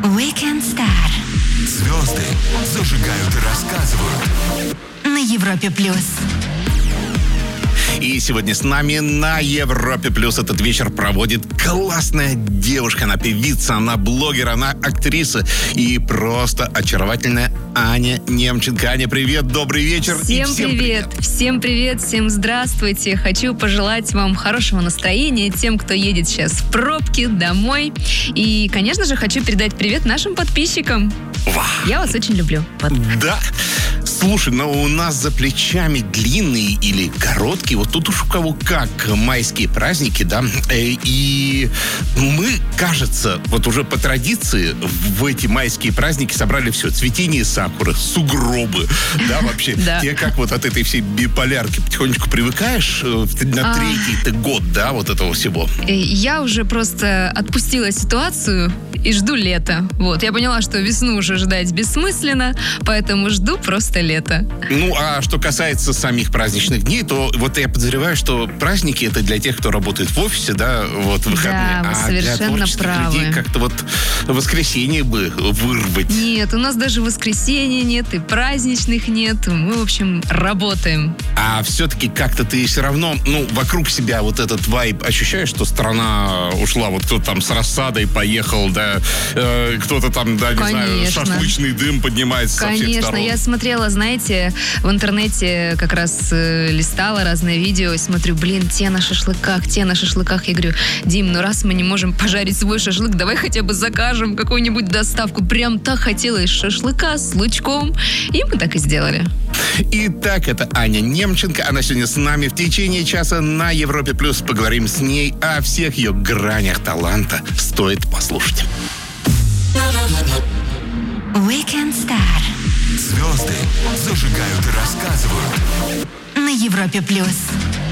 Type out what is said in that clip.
Weekend Star. Звезды зажигают и рассказывают. На Европе плюс. И сегодня с нами на Европе Плюс этот вечер проводит классная девушка. Она певица, она блогер, она актриса и просто очаровательная Аня Немченко. Аня, привет, добрый вечер. Всем привет. Всем привет, всем здравствуйте. Хочу пожелать вам хорошего настроения тем, кто едет сейчас в пробке, домой. И, конечно же, хочу передать привет нашим подписчикам. Я вас очень люблю. Вот. Да. Слушай, но у нас за плечами длинные или короткие, вот тут уж у кого как, майские праздники, да, и мы, кажется, вот уже по традиции в эти майские праздники собрали все: цветение сакуры, сугробы, да, вообще. Тебе как вот от этой всей биполярки потихонечку привыкаешь на третий-то год, да, вот этого всего? Я уже просто отпустила ситуацию и жду лета. Вот, я поняла, что весну уже ждать бессмысленно, поэтому жду просто лето. Ну, а что касается самих праздничных дней, то вот я подозреваю, что праздники — это для тех, кто работает в офисе, да, вот выходные. Да, вы а совершенно для творческих правы. людей как-то вот воскресенье бы вырвать. Нет, у нас даже воскресенья нет, и праздничных нет. Мы, в общем, работаем. А все-таки как-то ты все равно, вокруг себя вот этот вайб ощущаешь, что страна ушла, вот кто-то там с рассадой поехал, да, кто-то там, да, не знаю, шашлычный дым поднимается со всех сторон. Конечно, я смотрела, знаете, в интернете как раз листала разные видео и смотрю, те на шашлыках. Я говорю: Дим, раз мы не можем пожарить свой шашлык, давай хотя бы закажем какую-нибудь доставку. Прям так хотелось шашлыка с лучком. И мы так и сделали. Итак, это Аня Немченко. Она сегодня с нами в течение часа на Европе Плюс. Поговорим с ней о всех ее гранях таланта. Стоит послушать. Weekend Star. Звезды зажигают и рассказывают. На Европе плюс.